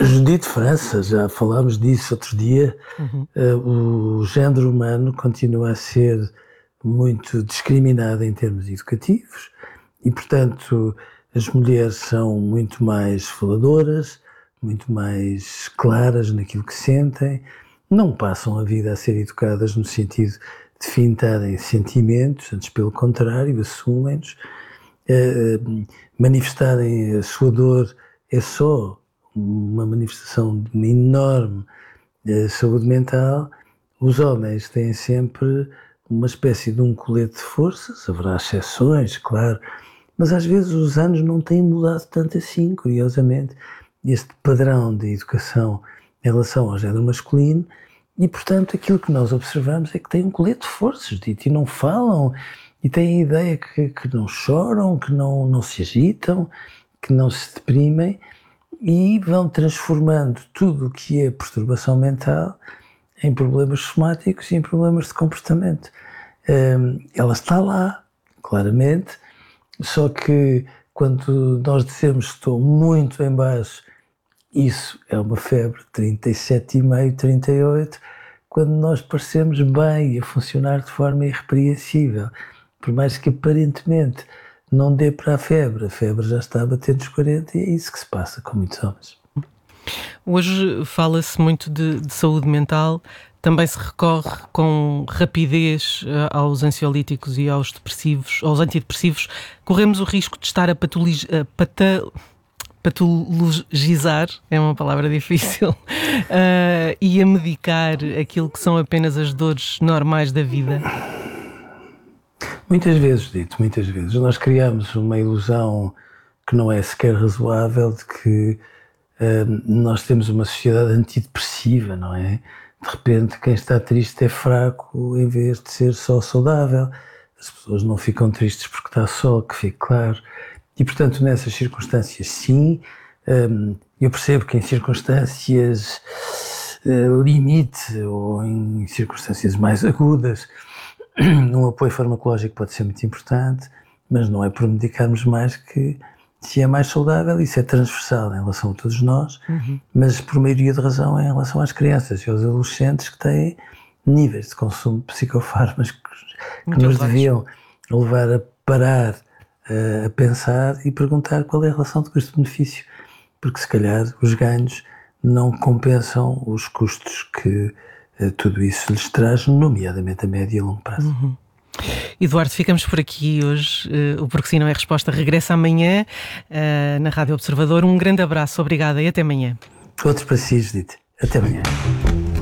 Judite França, já falámos disso outro dia. Uhum. O género humano continua a ser muito discriminado em termos educativos e, portanto, as mulheres são muito mais faladoras, muito mais claras naquilo que sentem, não passam a vida a ser educadas no sentido de fintarem sentimentos, antes pelo contrário, assumem-nos. Manifestarem a sua dor é só uma manifestação de uma enorme saúde mental. Os homens têm sempre uma espécie de um colete de forças, haverá exceções, claro, mas às vezes os anos não têm mudado tanto assim, curiosamente, este padrão de educação em relação ao género masculino, e portanto aquilo que nós observamos é que têm um colete de forças, e não falam, e têm a ideia que não choram, que não se agitam, que não se deprimem, e vão transformando tudo o que é perturbação mental em problemas somáticos e em problemas de comportamento. Ela está lá, claramente, só que quando nós dizemos que estou muito em baixo, isso é uma febre 37,5, 38, quando nós parecemos bem e a funcionar de forma irrepreensível. Por mais que aparentemente não dê para a febre já está a bater nos 40 e é isso que se passa com muitos homens. Hoje fala-se muito de saúde mental, também se recorre com rapidez aos ansiolíticos e aos depressivos, aos antidepressivos. Corremos o risco de estar a patologizar, é uma palavra difícil, e a medicar aquilo que são apenas as dores normais da vida. Muitas vezes, muitas vezes. Nós criamos uma ilusão que não é sequer razoável de que nós temos uma sociedade antidepressiva, não é? De repente, quem está triste é fraco em vez de ser só saudável. As pessoas não ficam tristes porque está só, que fique claro. E, portanto, nessas circunstâncias, sim, eu percebo que em circunstâncias limite ou em circunstâncias mais agudas, um apoio farmacológico pode ser muito importante, mas não é por medicarmos mais que se é mais saudável. Isso é transversal em relação a todos nós, mas por maioria de razão é em relação às crianças e aos adolescentes que têm níveis de consumo de psicofármacos que nos deviam levar a parar, a pensar e perguntar qual é a relação de custo-benefício, porque se calhar os ganhos não compensam os custos que tudo isso lhes traz, nomeadamente a médio e a longo prazo. Eduardo, ficamos por aqui hoje. O Porque Sim Não É Resposta regressa amanhã na Rádio Observador. Um grande abraço, obrigada e até amanhã. Outro para si, Judite. Até amanhã.